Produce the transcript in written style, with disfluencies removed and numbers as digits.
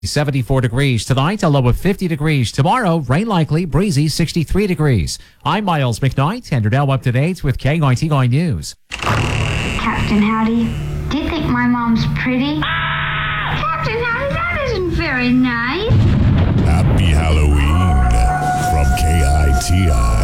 74 degrees tonight, a low of 50 degrees tomorrow, rain likely, breezy 63 degrees. I'm Miles McKnight, and you're now up to date with KITI News. Captain Howdy, do you think my mom's pretty? Captain Howdy, that isn't very nice. Happy Halloween from KITI.